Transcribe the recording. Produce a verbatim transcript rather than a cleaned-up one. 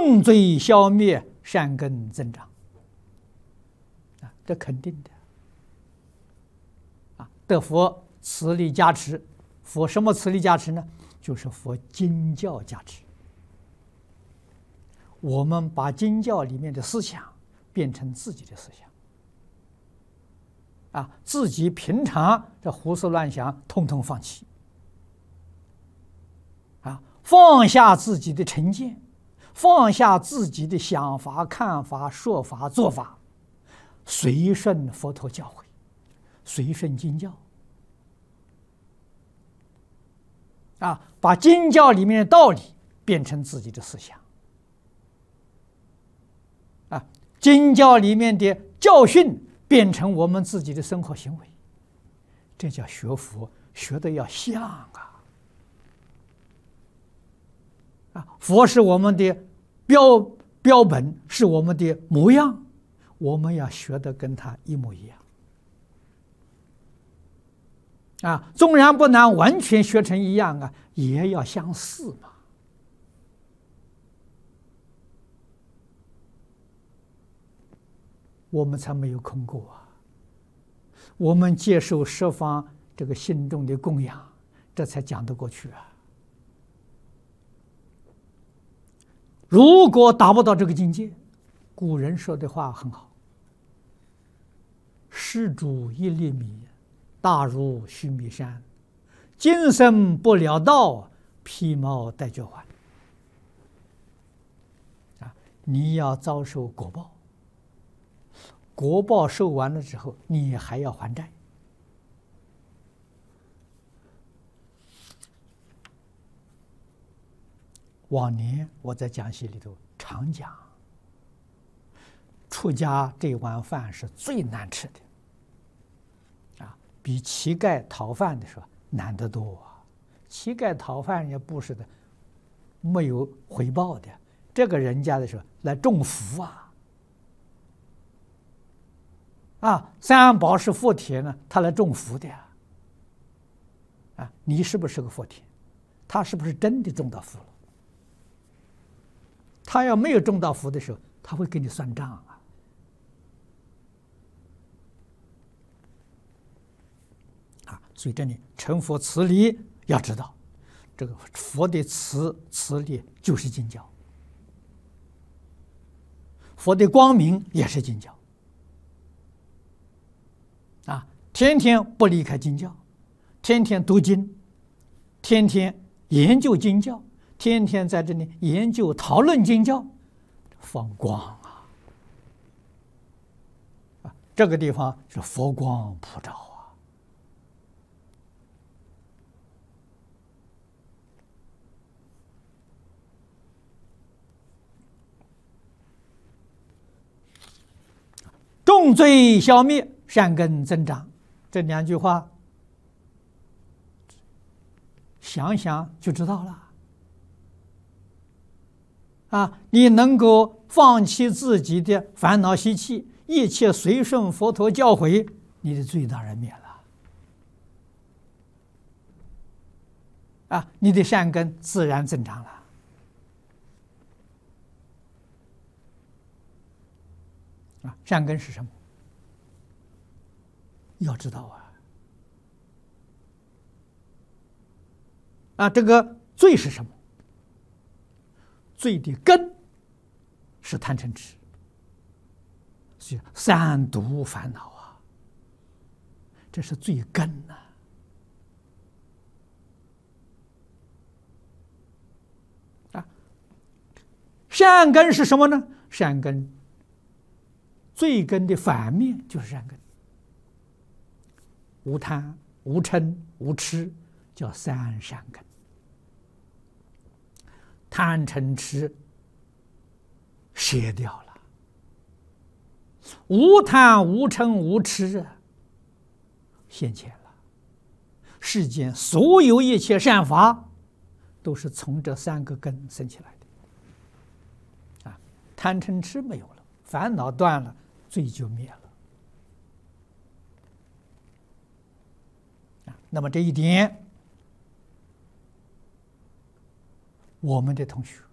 重罪消灭，善根增长。啊，这肯定的。啊，得佛慈力加持，佛什么慈力加持呢？就是佛经教加持。我们把经教里面的思想变成自己的思想。啊，自己平常这胡思乱想，统统放弃。啊，放下自己的成见，放下自己的想法、看法、说法、做法，随顺佛陀教诲，随顺经教。啊，把经教里面的道理变成自己的思想。啊，经教里面的教训变成我们自己的生活行为，这叫学佛，学的要像啊！啊，佛是我们的标标本，是我们的模样，我们要学的跟他一模一样。啊，纵然不能完全学成一样啊，也要相似嘛。我们才没有空过啊！我们接受十方这个信众的供养，这才讲得过去啊！如果达不到这个境界，古人说的话很好：“施主一粒米，大如须弥山；今生不了道，披毛戴角环。”啊，你要遭受果报。果报受完了之后，你还要还债。往年我在讲席里头常讲，出家这碗饭是最难吃的，啊，比乞丐讨饭的时候难得多啊！乞丐讨饭人家布施的没有回报的，这个人家的时候来种福啊！啊，三宝是福田呢，他来种福的呀。啊，你是不是个福田？他是不是真的种到福了？他要没有种到福的时候，他会给你算账啊。啊，所以这里成佛慈力要知道，这个佛的慈慈力就是经教，佛的光明也是经教。啊，天天不离开经教，天天读经，天天研究经教，天天在这里研究讨论经教，放光啊！啊，这个地方是佛光普照啊！重罪消灭，善根增长，这两句话想想就知道了。啊，你能够放弃自己的烦恼习气，一切随顺佛陀教诲，你的罪当然灭了。啊，你的善根自然增长了。啊，善根是什么？要知道啊！啊，这个罪是什么？罪的根是贪嗔痴，是三毒烦恼啊，这是罪根呐、啊。啊，善根是什么呢？善根，罪根的反面就是善根。无贪、无嗔、无痴，叫三善根。贪嗔痴舍掉了，无贪、无嗔、无痴现前了。世间所有一切善法，都是从这三个根生起来的。啊，贪嗔痴没有了，烦恼断了，罪就灭了。那么这一点，我们的同学